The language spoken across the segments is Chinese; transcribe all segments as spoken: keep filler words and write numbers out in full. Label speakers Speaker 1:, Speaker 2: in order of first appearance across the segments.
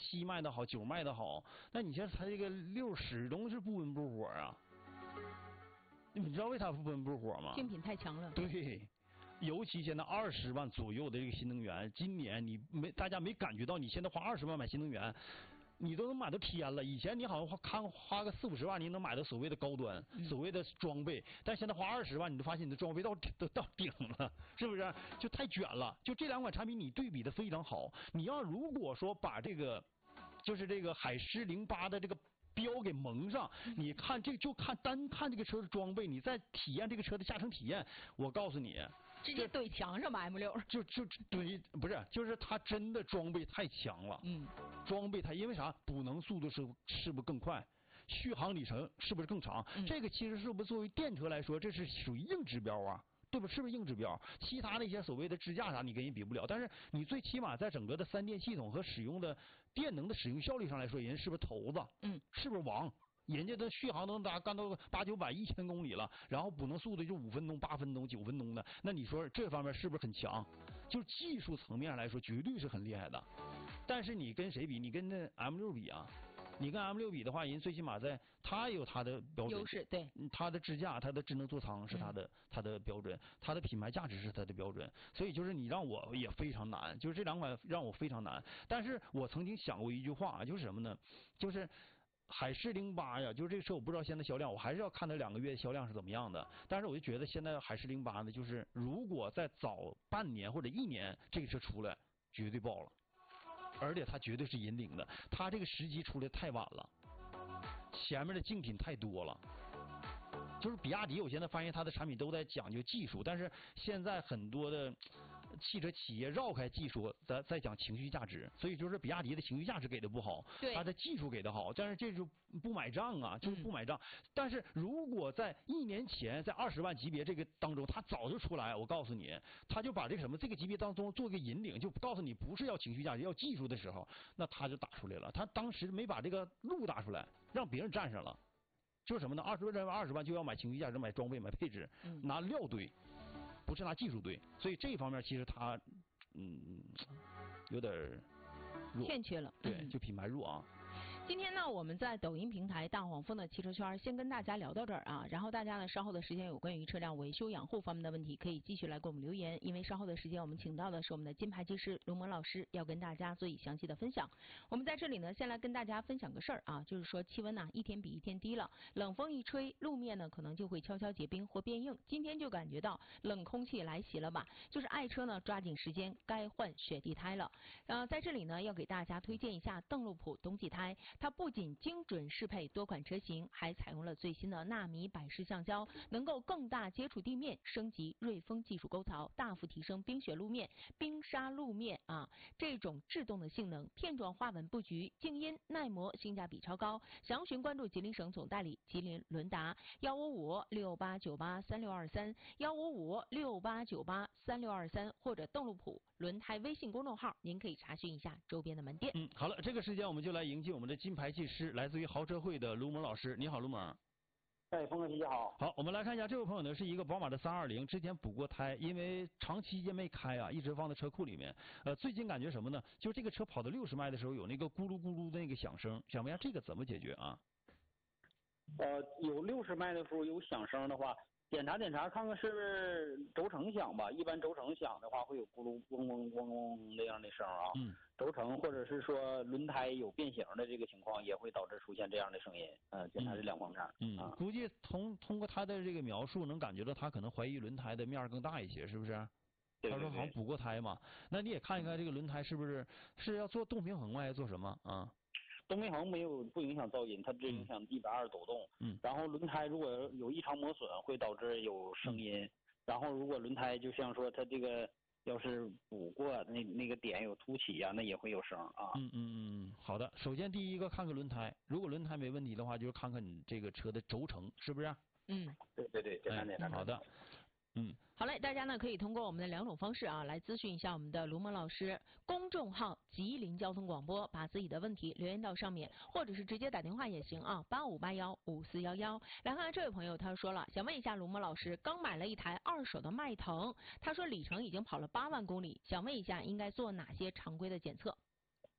Speaker 1: 七卖的好，九卖的好，那你像它这个六始终是不温不火啊。你知道为啥不温不火吗？
Speaker 2: 竞品太强了。
Speaker 1: 对。尤其现在二十万左右的这个新能源，今年你没大家没感觉到，你现在花二十万买新能源，你都能买到天了。以前你好像花看花个四五十万，你能买到所谓的高端、嗯、所谓的装备，但现在花二十万，你就发现你的装备到都到顶了，是不是？就太卷了。就这两款产品你对比的非常好。你要如果说把这个就是这个海狮零八的这个标给蒙上，你看这就看单看这个车的装备，你再体验这个车的驾乘体验，我告诉你，
Speaker 2: 直接怼墙上吧 M 六，
Speaker 1: 就就怼不是，就是它真的装备太强了，嗯，装备太因为啥？补能速度是是不是更快？续航里程是不是更长？嗯、这个其实是不是作为电车来说，这是属于硬指标啊？对吧？是不是硬指标？其他那些所谓的支架啥，你跟人比不了。但是你最起码在整个的三电系统和使用的电能的使用效率上来说，人家是不是头子？嗯，是不是王？人家的续航能达干到八九百、一千公里了，然后补能速度就五分钟、八分钟、九分钟的，那你说这方面是不是很强？就是技术层面上来说，绝对是很厉害的。但是你跟谁比？你跟那 M 六比啊？你跟 M 六比的话，人最起码在它有它的标准，
Speaker 2: 优势，对，
Speaker 1: 它的支架、它的智能座舱是它的、嗯、它的标准，它的品牌价值是它的标准。所以就是你让我也非常难，就是这两款让我非常难。但是我曾经想过一句话，就是什么呢？就是海狮零八呀，就是这个车我不知道现在销量，我还是要看它两个月销量是怎么样的。但是我就觉得现在海狮零八呢，就是如果再早半年或者一年这个车出来，绝对爆了。而且它绝对是引领的，它这个时机出来太晚了，前面的竞品太多了。就是比亚迪，我现在发现它的产品都在讲究技术，但是现在很多的汽车企业绕开技术，在在讲情绪价值，所以就是比亚迪的情绪价值给的不好，它的技术给的好，但是这就不买账啊，就是不买账。嗯、但是如果在一年前，在二十万级别这个当中，它早就出来，我告诉你，他就把这个什么这个级别当中做个引领，就告诉你不是要情绪价值，要技术的时候，那他就打出来了。他当时没把这个路打出来，让别人占上了。就是什么呢？二十万认为二十万就要买情绪价值、买装备、买配置，嗯、拿料堆，不是拿技术堆。所以这方面其实他嗯有点弱，
Speaker 2: 欠缺了。
Speaker 1: 对，就品牌弱啊。
Speaker 2: 今天呢，我们在抖音平台大黄蜂的汽车圈先跟大家聊到这儿啊，然后大家呢稍后的时间有关于车辆维修养护方面的问题，可以继续来给我们留言，因为稍后的时间我们请到的是我们的金牌技师卢萌老师，要跟大家做以详细的分享。我们在这里呢，先来跟大家分享个事儿啊，就是说气温呢一天比一天低了，冷风一吹，路面呢可能就会悄悄结冰或变硬。今天就感觉到冷空气来袭了吧？就是爱车呢抓紧时间该换雪地胎了。呃，在这里呢要给大家推荐一下邓路普冬季胎。它不仅精准适配多款车型，还采用了最新的纳米百视橡胶，能够更大接触地面，升级锐风技术沟槽，大幅提升冰雪路面、冰沙路面啊这种制动的性能。片状花纹布局，静音耐磨，性价比超高。详询关注吉林省总代理吉林伦达幺五五六八九八三六二三幺五五六八九八三六二三，或者邓路普轮胎微信公众号，您可以查询一下周边的门店。
Speaker 1: 嗯，好了，这个时间我们就来迎接我们的金牌技师，来自于豪车会的卢萌老师。你好，卢萌。
Speaker 3: 哎，峰哥姐姐好。
Speaker 1: 好，我们来看一下，这位朋友呢是一个宝马的三二零，之前补过胎，因为长期间没开啊，一直放在车库里面。呃，最近感觉什么呢？就是这个车跑到六十迈的时候有那个咕噜咕噜的那个响声，想问一下这个怎么解决啊？
Speaker 3: 呃，有六十迈的时候有响声的话，检查检查看看是不是轴承响吧。一般轴承响的话会有咕噜嗡嗡嗡嗡那样的声啊。嗯。轴承或者是说轮胎有变形的这个情况，也会导致出现这样的声音。呃，检查这两方面。
Speaker 1: 嗯。啊、估计通通过他的这个描述，能感觉到他可能怀疑轮胎的面更大一些，是不是？
Speaker 3: 对对对。
Speaker 1: 他说好像补过胎嘛，那你也看一看这个轮胎是不是是要做动平衡吗？还是做什么啊？
Speaker 3: 动平衡没有不影响噪音，它只影响一百二十抖动。嗯。然后轮胎如果有异常磨损，会导致有声音。嗯、然后如果轮胎就像说它这个要是补过那那个点有凸起呀、啊，那也会有声啊。
Speaker 1: 嗯嗯嗯，好的。首先第一个看看轮胎，如果轮胎没问题的话，就是看看你这个车的轴承是不是？
Speaker 2: 嗯，
Speaker 3: 对对对，简单简单。
Speaker 1: 好的。嗯，
Speaker 2: 好嘞，大家呢可以通过我们的两种方式啊来咨询一下我们的卢萌老师，公众号吉林交通广播，把自己的问题留言到上面，或者是直接打电话也行啊，八五八幺五四幺幺。来看看这位朋友，他说了，想问一下卢萌老师，刚买了一台二手的迈腾，他说里程已经跑了八万公里，想问一下应该做哪些常规的检测？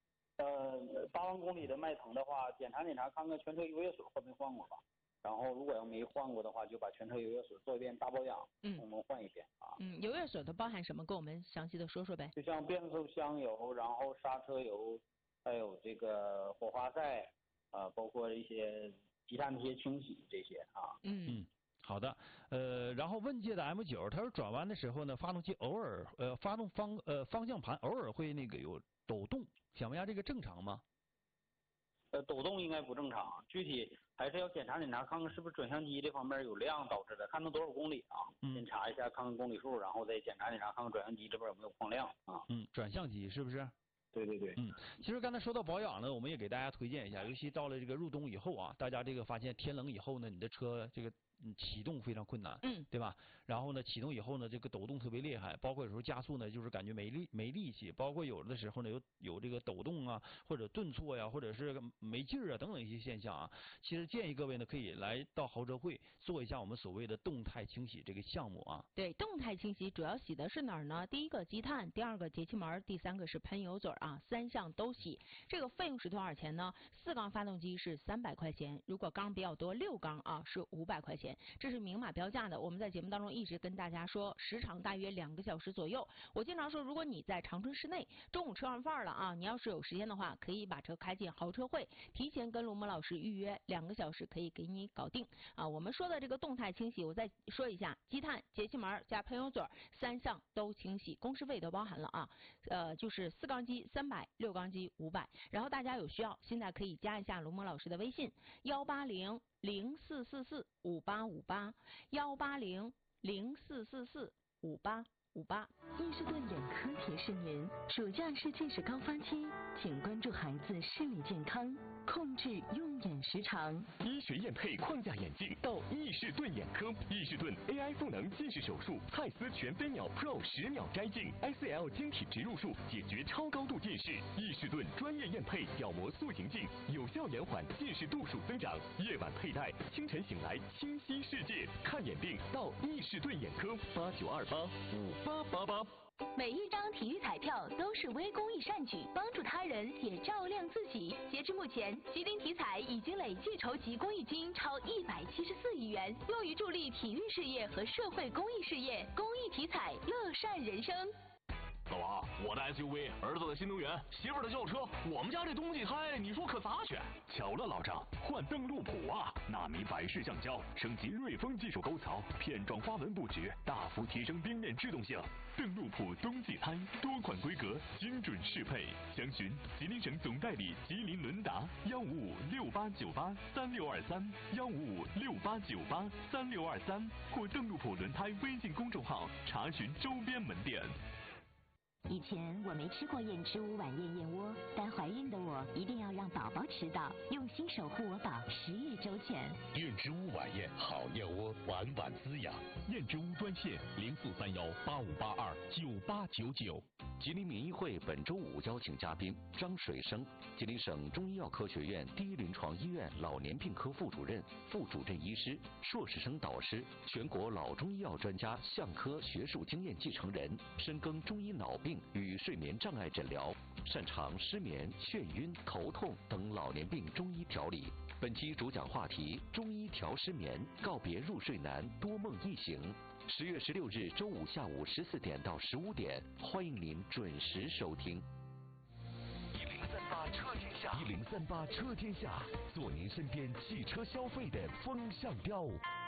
Speaker 3: 呃，八万公里的迈腾的话，检查检查看看全车油液水换没换过吧。然后如果要没换过的话，就把全车油液水做一遍大保养，嗯，我们换一遍啊。
Speaker 2: 嗯，油液水都包含什么？跟我们详细的说说呗。
Speaker 3: 就像变速箱油，然后刹车油，还有这个火花塞，啊、呃，包括一些积碳贴清洗这些啊。
Speaker 2: 嗯
Speaker 1: 嗯。好的，呃，然后问界的 M 九，他说转弯的时候呢，发动机偶尔呃，发动方呃方向盘偶尔会那个有抖动，想问一下这个正常吗？
Speaker 3: 呃，抖动应该不正常，具体还是要检查检查，看看是不是转向机这方面有亮导致的，看它多少公里啊，嗯、检查一下，看看公里数，然后再检查检查，看看转向机这边有没有放亮啊。
Speaker 1: 嗯，转向机是不是？
Speaker 3: 对对对。
Speaker 1: 嗯，其实刚才说到保养呢，我们也给大家推荐一下，尤其到了这个入冬以后啊，大家这个发现天冷以后呢，你的车这个。嗯，启动非常困难，
Speaker 2: 嗯，
Speaker 1: 对吧？然后呢，启动以后呢，这个抖动特别厉害，包括有时候加速呢，就是感觉没力没力气，包括有的时候呢，有有这个抖动啊，或者顿挫呀，或者是没劲儿啊等等一些现象啊。其实建议各位呢，可以来到豪车会做一下我们所谓的动态清洗这个项目啊。
Speaker 2: 对，动态清洗主要洗的是哪儿呢？第一个积碳，第二个节气门，第三个是喷油嘴啊，三项都洗。这个费用是多少钱呢？四缸发动机是三百块钱，如果缸比较多，六缸啊是五百块钱。这是明码标价的，我们在节目当中一直跟大家说，时长大约两个小时左右。我经常说，如果你在长春市内，中午吃完饭了啊，你要是有时间的话，可以把车开进豪车会，提前跟卢某老师预约，两个小时可以给你搞定啊。我们说的这个动态清洗，我再说一下，积碳、节气门加喷油嘴三项都清洗，工时费都包含了啊。呃，就是四缸机三百，六缸机五百。然后大家有需要，现在可以加一下卢某老师的微信幺八零零四四四五八五八幺八零零四四四五八五八。
Speaker 4: 伊士顿眼科提示您，暑假是近视高发期，请关注孩子视力健康，控制用眼时长。
Speaker 5: 医学验配框架眼镜到伊士顿眼科，伊士顿 A I 赋能近视手术，蔡司全飞秒 Pro 十秒摘镜 ，S L 晶体植入术解决超高度近视。伊士顿专业验配角膜塑形镜，有效延缓近视度数增长。夜晚佩戴，清晨醒来清晰世界。看眼病到伊士顿眼科，八九二八五八八八。
Speaker 4: 每一张体育彩票都是微公益善举，帮助他人也照亮自己。截至目前，吉林体彩已经累计筹集公益金超一百七十四亿元，用于助力体育事业和社会公益事业。公益体彩，乐善人生。
Speaker 6: 老王，我的 S U V， 儿子的新能源，媳妇儿的轿车，我们家这冬季胎，你说可咋选？
Speaker 5: 巧了，老张，换邓路普啊！纳米百视橡胶升级锐风技术沟槽，片状花纹布局，大幅提升冰面制动性。邓路普冬季胎，多款规格，精准适配。详询吉林省总代理吉林伦达幺五五六八九八三六二三幺五五六八九八三六二三，或邓路普轮胎微信公众号查询周边门店。
Speaker 4: 以前我没吃过燕之屋晚宴燕窝，但怀孕的我一定要让宝宝吃到，用心守护我宝，十日周全。
Speaker 7: 燕之屋晚宴好燕窝，晚晚滋养。燕之屋专线零四三幺八五八二九八九九。
Speaker 8: 吉林民医会本周五邀请嘉宾张水生，吉林省中医药科学院第一临床医院老年病科副主任、副主任医师、硕士生导师，全国老中医药专家相科学术经验继承人，深耕中医脑病与睡眠障碍诊疗，擅长失眠、眩晕、头痛等老年病中医调理。本期主讲话题：中医调失眠，告别入睡难，多梦易醒。十月十六日周五下午十四点到十五点，欢迎您准时收听。
Speaker 7: 一零三八车天下，一零三八车天下，做您身边汽车消费的风向标。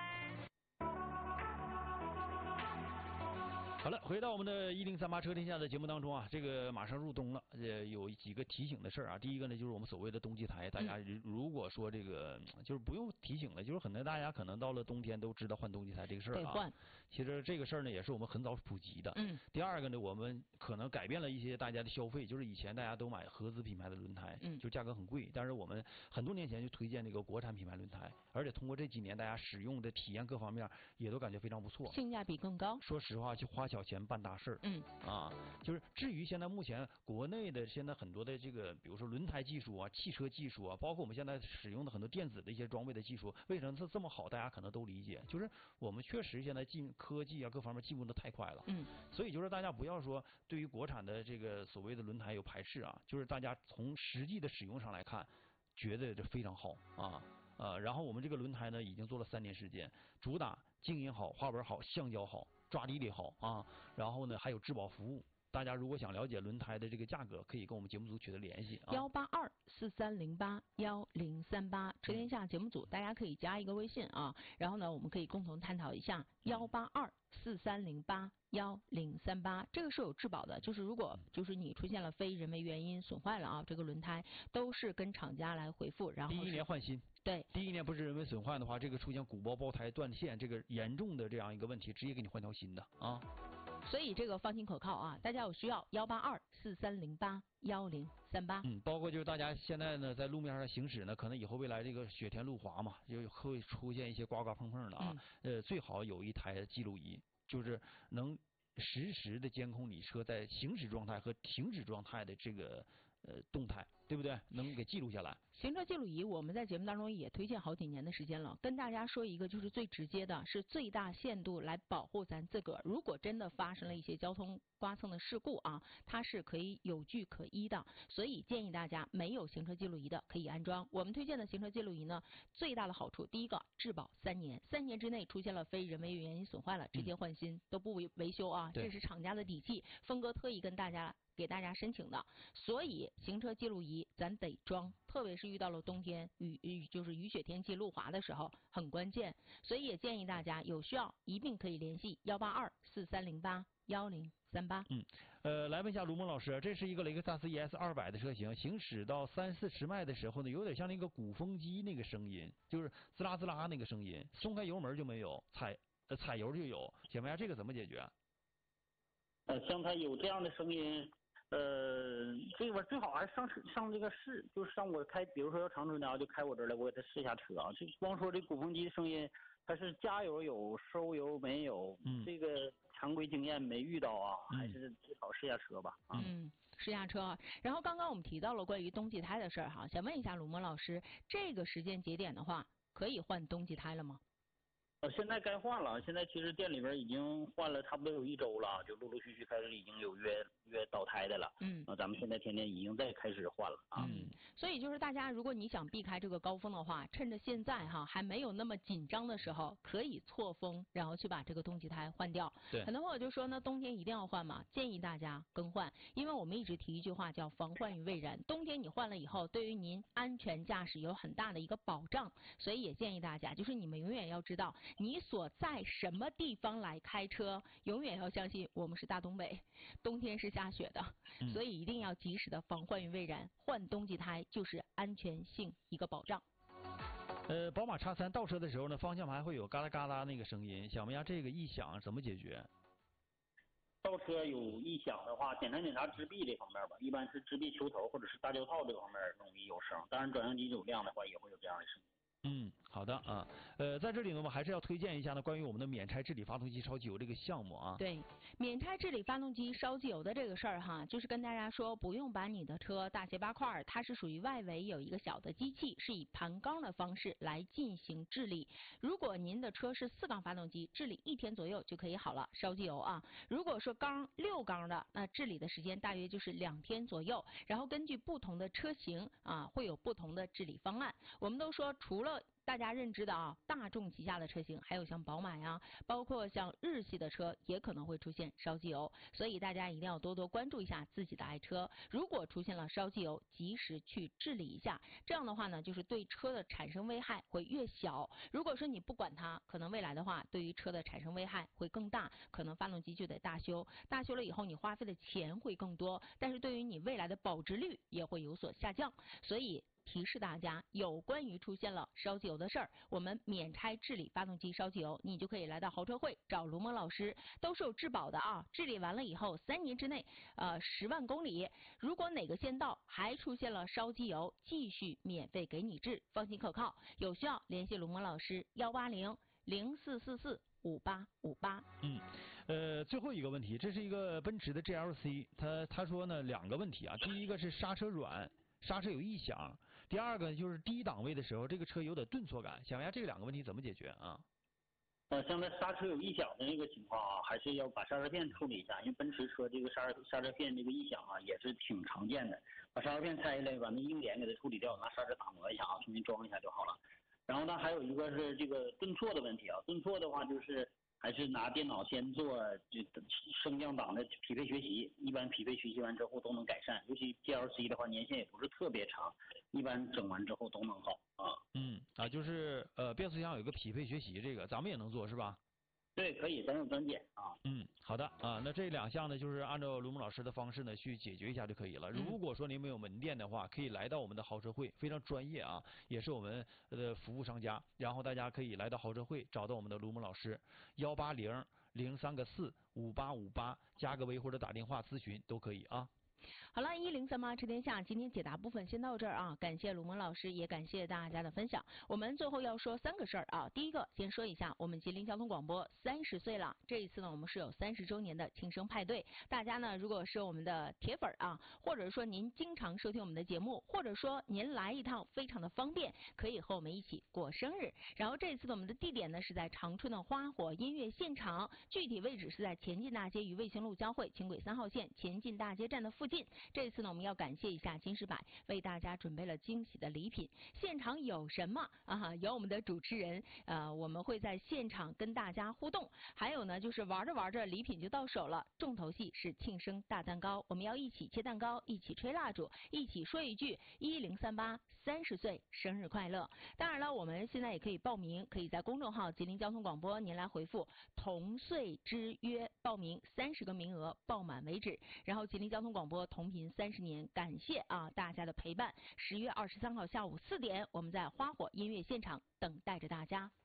Speaker 1: 好了，回到我们的一零三八车天下的节目当中啊，这个马上入冬了，呃，有几个提醒的事儿啊。第一个呢，就是我们所谓的冬季胎，大家如果说这个就是不用提醒了，就是很多大家可能到了冬天都知道换冬季胎这个事儿啊。
Speaker 2: 得换。
Speaker 1: 其实这个事儿呢，也是我们很早普及的。
Speaker 2: 嗯。
Speaker 1: 第二个呢，我们可能改变了一些大家的消费，就是以前大家都买合资品牌的轮胎，
Speaker 2: 嗯，
Speaker 1: 就价格很贵，但是我们很多年前就推荐那个国产品牌轮胎，而且通过这几年大家使用的体验各方面也都感觉非常不错，
Speaker 2: 性价比更高。
Speaker 1: 说实话，就花钱。 小钱办大事儿。
Speaker 2: 嗯
Speaker 1: 啊，就是至于现在目前国内的现在很多的这个，比如说轮胎技术啊、汽车技术啊，包括我们现在使用的很多电子的一些装备的技术，为什么它这么好？大家可能都理解，就是我们确实现在进科技啊各方面进步的太快了。
Speaker 2: 嗯，
Speaker 1: 所以就是大家不要说对于国产的这个所谓的轮胎有排斥啊，就是大家从实际的使用上来看，觉得这非常好啊。呃，然后我们这个轮胎呢，已经做了三年时间，主打静音好、花纹好、橡胶好、抓地力好啊。然后呢，还有质保服务。大家如果想了解轮胎的这个价格，可以跟我们节目组取得联系啊。
Speaker 2: 幺八二四三零八幺零三八，车天下节目组，大家可以加一个微信啊。然后呢，我们可以共同探讨一下幺八二四三零八幺零三八，这个是有质保的，就是如果就是你出现了非人为原因损坏了啊，这个轮胎都是跟厂家来回复，然后
Speaker 1: 第一年换新。
Speaker 2: 对，
Speaker 1: 第一年不是人为损坏的话，这个出现鼓包、爆胎、断线这个严重的这样一个问题，直接给你换条新的啊。
Speaker 2: 所以这个放心可靠啊，大家有需要幺八二四三零八幺零三八。
Speaker 1: 嗯，包括就是大家现在呢在路面上行驶呢，可能以后未来这个雪天路滑嘛，就会出现一些刮刮碰碰的啊。嗯、呃，最好有一台记录仪，就是能实时的监控你车在行驶状态和停止状态的这个呃动态，对不对？能给记录下来。
Speaker 2: 行车记录仪我们在节目当中也推荐好几年的时间了，跟大家说一个就是最直接的，是最大限度来保护咱自个儿。如果真的发生了一些交通刮蹭的事故啊，它是可以有据可依的，所以建议大家没有行车记录仪的可以安装。我们推荐的行车记录仪呢，最大的好处，第一个质保三年，三年之内出现了非人为原因损坏了，直接换新，嗯、都不维维修啊，这是厂家的底气。峰哥特意跟大家给大家申请的，所以行车记录仪咱得装，特别是遇到了冬天雨雨就是雨雪天气路滑的时候很关键，所以也建议大家有需要一并可以联系幺八二四三零八幺零三八。
Speaker 1: 嗯，呃，来问一下卢梦老师，这是一个雷克萨斯 E S 二百的车型，行驶到三四十迈的时候呢，有点像那个鼓风机那个声音，就是滋啦滋啦那个声音，松开油门就没有，踩呃踩油就有，请问一下这个怎么解决？
Speaker 3: 呃，像它有这样的声音。呃，这个最好还是上上这个试，就是上我开，比如说要长春的啊，就开我这儿来，我给他试一下车啊。这光说这鼓风机声音，它是加油有，收油没有，嗯、这个常规经验没遇到啊，嗯、还是最好试一下车吧。啊、
Speaker 2: 嗯，试下车。然后刚刚我们提到了关于冬季胎的事儿哈，想问一下鲁蒙老师，这个时间节点的话，可以换冬季胎了吗？
Speaker 3: 呃，现在该换了。现在其实店里边已经换了差不多有一周了，就陆陆续续开始已经有约约倒胎的了。嗯，啊，咱们现在天天已经在开始换了啊。
Speaker 2: 嗯，所以就是大家，如果你想避开这个高峰的话，趁着现在哈还没有那么紧张的时候，可以错峰，然后去把这个冬季胎换掉。
Speaker 1: 对。
Speaker 2: 很多朋友就说呢，冬天一定要换嘛，建议大家更换，因为我们一直提一句话叫防患于未然。冬天你换了以后，对于您安全驾驶有很大的一个保障，所以也建议大家，就是你们永远要知道。你所在什么地方来开车，永远要相信我们是大东北，冬天是下雪的，嗯、所以一定要及时的防患于未然，换冬季胎就是安全性一个保障。
Speaker 1: 呃，宝马 X 三倒车的时候呢，方向盘会有嘎啦嘎啦那个声音，想问一下这个异响怎么解决？
Speaker 3: 倒车有异响的话，检查检查支臂这方面吧，一般是支臂球头或者是大胶套这方面容易有声，当然转向机有亮的话也会有这样的声音。
Speaker 1: 嗯，好的啊，呃，在这里呢，我们还是要推荐一下呢，关于我们的免拆治理发动机烧机油这个项目啊。
Speaker 2: 对，免拆治理发动机烧机油的这个事儿哈，就是跟大家说，不用把你的车大卸八块，它是属于外围有一个小的机器，是以盘缸的方式来进行治理。如果您的车是四缸发动机，治理一天左右就可以好了，烧机油啊。如果说缸六缸的，那治理的时间大约就是两天左右。然后根据不同的车型啊，会有不同的治理方案。我们都说，除了大家认知的啊，大众旗下的车型，还有像宝马呀，包括像日系的车，也可能会出现烧机油，所以大家一定要多多关注一下自己的爱车。如果出现了烧机油，及时去治理一下，这样的话呢，就是对车的产生危害会越小。如果说你不管它，可能未来的话，对于车的产生危害会更大，可能发动机就得大修，大修了以后，你花费的钱会更多，但是对于你未来的保值率也会有所下降，所以提示大家，有关于出现了烧机油的事儿，我们免拆治理发动机烧机油，你就可以来到豪车会找卢蒙老师，都是有质保的啊。治理完了以后，三年之内，呃，十万公里，如果哪个先到还出现了烧机油，继续免费给你治，放心可靠。有需要联系卢蒙老师，幺八零零四四四五八五八。
Speaker 1: 嗯，呃，最后一个问题，这是一个奔驰的 G L C， 他他说呢两个问题啊，第一个是刹车软，刹车有异响，第二个就是低档位的时候这个车有点顿挫感，想问一下这两个问题怎么解决啊？
Speaker 3: 呃，像在刹车有异响的那个情况啊，还是要把刹车片处理一下，因为奔驰车这个刹刹车片这个异响啊也是挺常见的。把刹车片拆下来，把那硬点给它处理掉，拿刹车打磨一下啊，重新装一下就好了。然后呢，还有一个是这个顿挫的问题啊，顿挫的话就是还是拿电脑先做这升降档的匹配学习，一般匹配学习完之后都能改善。尤其 G L C 的话，年限也不是特别长，一般整完之后都能好啊。
Speaker 1: 嗯啊，就是呃变速箱有一个匹配学习，这个咱们也能做是吧？
Speaker 3: 对，可以，咱有专检啊。
Speaker 1: 嗯，好的啊，那这两项呢，就是按照卢木老师的方式呢去解决一下就可以了。如果说您没有门店的话，可以来到我们的豪车会，非常专业啊，也是我们的服务商家。然后大家可以来到豪车会，找到我们的卢木老师，幺八零零三个四五八五八，加个微或者打电话咨询都可以啊。
Speaker 2: 好了，一零三八车天下今天解答部分先到这儿啊，感谢鲁蒙老师，也感谢大家的分享。我们最后要说三个事儿啊，第一个先说一下，我们吉林交通广播三十岁了，这一次呢我们是有三十周年的庆生派对，大家呢如果是我们的铁粉啊，或者说您经常收听我们的节目，或者说您来一趟非常的方便，可以和我们一起过生日。然后这一次呢我们的地点呢是在长春的花火音乐现场，具体位置是在前进大街与卫星路交汇轻轨三号线前进大街站的附近。这次呢，我们要感谢一下金士百为大家准备了惊喜的礼品。现场有什么啊？有我们的主持人，呃，我们会在现场跟大家互动。还有呢，就是玩着玩着礼品就到手了。重头戏是庆生大蛋糕，我们要一起切蛋糕，一起吹蜡烛，一起说一句一零三八三十岁生日快乐。当然了，我们现在也可以报名，可以在公众号吉林交通广播您来回复同岁之约报名，三十个名额报满为止。然后吉林交通广播同频三十年，感谢啊大家的陪伴。十月二十三号下午四点，我们在花火音乐现场等待着大家。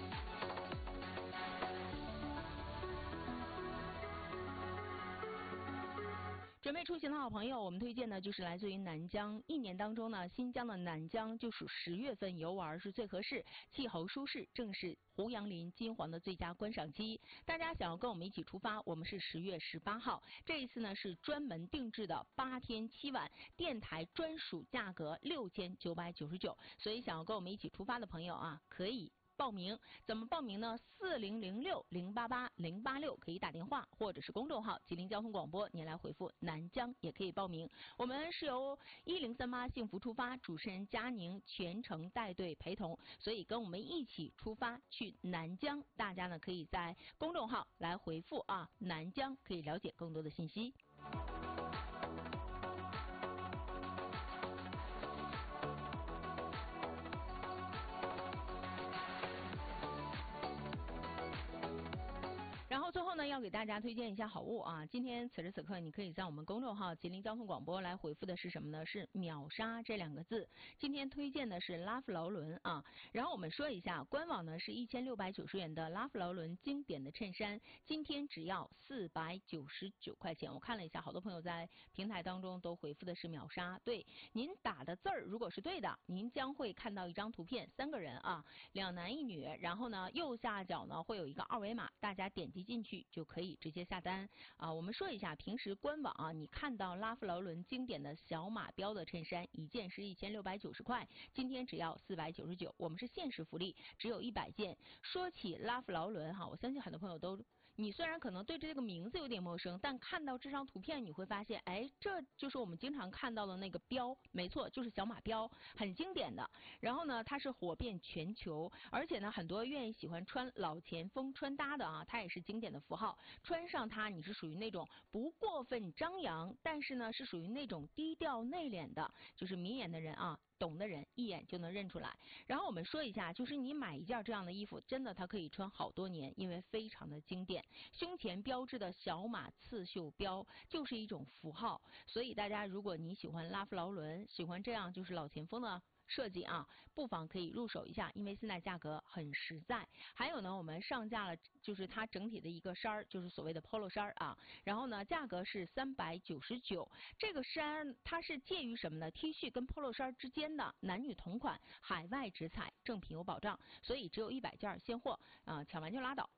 Speaker 2: 准备出行的好朋友，我们推荐的就是来自于南疆。一年当中呢，新疆的南疆就属十月份游玩是最合适，气候舒适，正是胡杨林金黄的最佳观赏期。大家想要跟我们一起出发，我们是十月十八号，这一次呢是专门定制的八天七晚，电台专属价格六千九百九十九。所以想要跟我们一起出发的朋友啊，可以报名。怎么报名呢？四零零六零八八零八六可以打电话，或者是公众号吉林交通广播，您来回复南疆也可以报名。我们是由一零三八幸福出发主持人佳宁全程带队陪同，所以跟我们一起出发去南疆。大家呢可以在公众号来回复啊南疆，可以了解更多的信息。然后最后呢，要给大家推荐一下好物啊！今天此时此刻，你可以在我们公众号吉林交通广播来回复的是什么呢？是秒杀这两个字。今天推荐的是拉夫劳伦啊。然后我们说一下，官网呢是一千六百九十元的拉夫劳伦经典的衬衫，今天只要四百九十九块钱。我看了一下，好多朋友在平台当中都回复的是秒杀。对，您打的字儿如果是对的，您将会看到一张图片，三个人啊，两男一女，然后呢右下角呢会有一个二维码，大家点击进去就可以直接下单啊。我们说一下，平时官网啊，你看到拉夫劳伦经典的小马标的衬衫，一件是一千六百九十块，今天只要四百九十九，我们是限时福利，只有一百件。说起拉夫劳伦哈，我相信很多朋友都，你虽然可能对这个名字有点陌生，但看到这张图片你会发现，哎，这就是我们经常看到的那个标，没错，就是小马标，很经典的。然后呢，它是火遍全球，而且呢，很多愿意喜欢穿老前锋穿搭的啊，它也是经典的符号。穿上它，你是属于那种不过分张扬，但是呢，是属于那种低调内敛的，就是明眼的人啊，懂的人一眼就能认出来。然后我们说一下，就是你买一件这样的衣服，真的它可以穿好多年，因为非常的经典。胸前标志的小马刺绣标就是一种符号，所以大家如果你喜欢拉夫劳伦，喜欢这样就是老前锋的设计啊，不妨可以入手一下，因为现在价格很实在。还有呢，我们上架了就是它整体的一个衫儿，就是所谓的 polo 衫啊，然后呢价格是三百九十九。这个衫它是介于什么呢 ？T 恤跟 polo 衫之间的，男女同款，海外直采，正品有保障，所以只有一百件现货啊、呃，抢完就拉倒。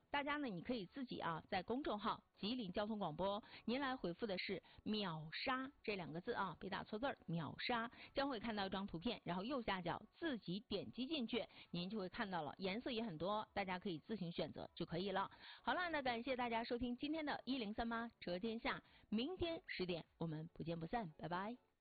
Speaker 2: 大家呢，你可以自己啊，在公众号吉林交通广播，您来回复的是秒杀这两个字啊，别打错字儿，秒杀，将会看到一张图片，然后右下角自己点击进去，您就会看到了，颜色也很多，大家可以自行选择就可以了。好了，那感谢大家收听今天的一零三八车天下，明天十点我们不见不散，拜拜。